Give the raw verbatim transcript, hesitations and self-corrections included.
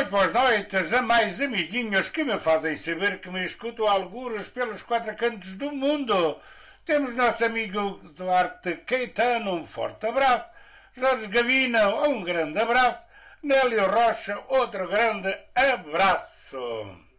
Muito boas noites a mais amiguinhos que me fazem saber que me escutam algures pelos quatro cantos do mundo. Temos nosso amigo Duarte Caetano, um forte abraço. Jorge Gavina, um grande abraço. Nélio Rocha, outro grande abraço.